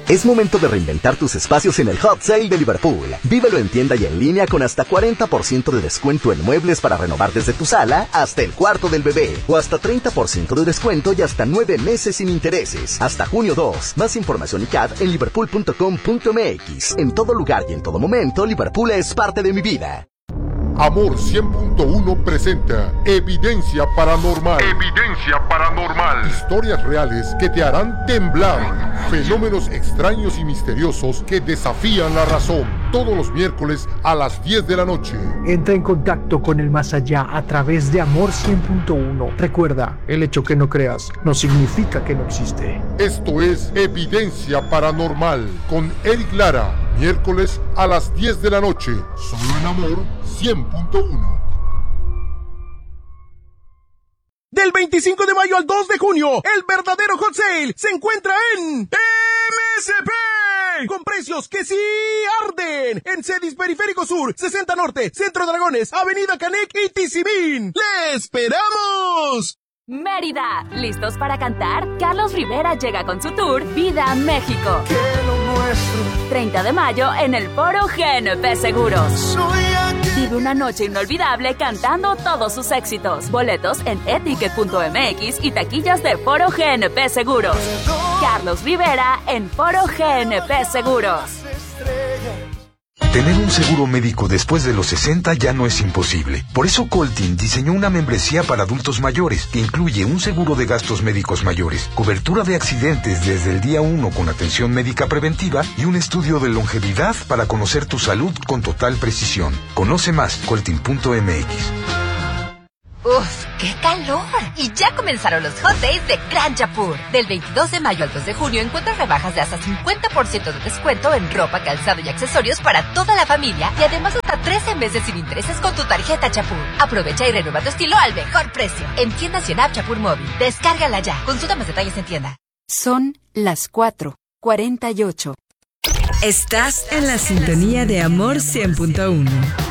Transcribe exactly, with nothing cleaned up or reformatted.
Es momento de reinventar tus espacios en el Hot Sale de Liverpool. Vívelo en tienda y en línea con hasta cuarenta por ciento de descuento en muebles para renovar desde tu sala hasta el cuarto del bebé. O hasta treinta por ciento de descuento y hasta nueve meses sin intereses. Hasta junio dos. Más información y C A D en liverpool punto com punto m x. En todo lugar y en todo momento, Liverpool es parte de mi vida. Amor cien punto uno presenta Evidencia Paranormal. Evidencia Paranormal. Historias reales que te harán temblar. Fenómenos extraños y misteriosos que desafían la razón. Todos los miércoles a las diez de la noche. Entra en contacto con el más allá a través de Amor cien punto uno. Recuerda, el hecho que no creas no significa que no existe. Esto es Evidencia Paranormal con Eric Lara. Miércoles a las diez de la noche. Solo en Amor cien punto uno. Del veinticinco de mayo al dos de junio, el verdadero Hot Sale se encuentra en M S P. Con precios que sí arden. En Cedis Periférico Sur, sesenta Norte, Centro Dragones, Avenida Canec y Tizimín. ¡Le esperamos! Mérida, ¿listos para cantar? Carlos Rivera llega con su tour Vida México. Que lo nuestro. treinta de mayo en el Foro G N P Seguros. Vive una noche inolvidable cantando todos sus éxitos. Boletos en etiquet punto m x y taquillas de Foro G N P Seguros. Carlos Rivera en Foro G N P Seguros. Tener un seguro médico después de los sesenta ya no es imposible. Por eso Coltin diseñó una membresía para adultos mayores que incluye un seguro de gastos médicos mayores, cobertura de accidentes desde el día uno con atención médica preventiva y un estudio de longevidad para conocer tu salud con total precisión. Conoce más, coltin punto m x. ¡Uf! ¡Qué calor! Y ya comenzaron los Hot Days de Gran Chapur. Del veintidós de mayo al dos de junio encuentras rebajas de hasta cincuenta por ciento de descuento en ropa, calzado y accesorios para toda la familia y además hasta trece meses sin intereses con tu tarjeta Chapur. Aprovecha y renueva tu estilo al mejor precio. En tiendas y en app Chapur Móvil. Descárgala ya. Consulta más detalles en tienda. Son las cuatro cuarenta y ocho. Estás en la sintonía de Amor cien punto uno.